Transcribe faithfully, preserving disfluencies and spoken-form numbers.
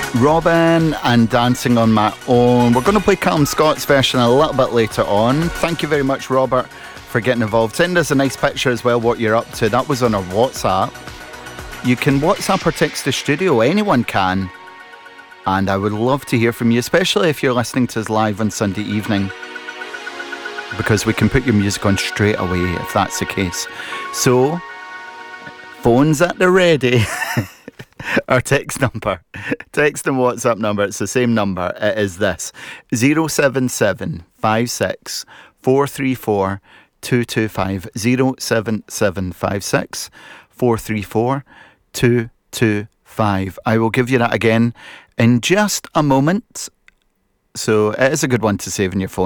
Robin and Dancing on My Own. We're going to play Callum Scott's version a little bit later on. Thank you very much, Robert, for getting involved. Send us a nice picture as well, what you're up to. That was on our WhatsApp. You can WhatsApp or text the studio. Anyone can. And I would love to hear from you, especially if you're listening to us live on Sunday evening, because we can put your music on straight away if that's the case. So, phones at the ready. Our text number, text and WhatsApp number, it's the same number. It is this: zero seven seven five six four three four two two five. zero seven seven five six four three four two two five. I will give you that again in just a moment. So it is a good one to save in your phone.